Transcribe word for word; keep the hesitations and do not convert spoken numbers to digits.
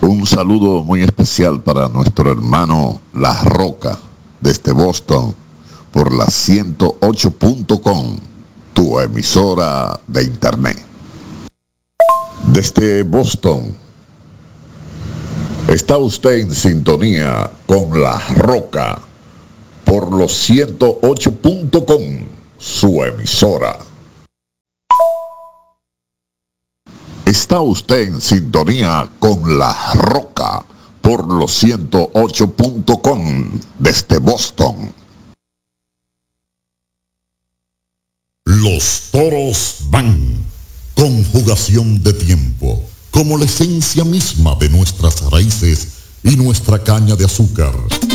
Un saludo muy especial para nuestro hermano La Roca, desde Boston, por la ciento ocho punto com, tu emisora de internet. Desde Boston, está usted en sintonía con La Roca, por los ciento ocho punto com, su emisora. Está usted en sintonía con La Roca por los ciento ocho punto com desde Boston. Los toros van. Conjugación de tiempo, como la esencia misma de nuestras raíces y nuestra caña de azúcar.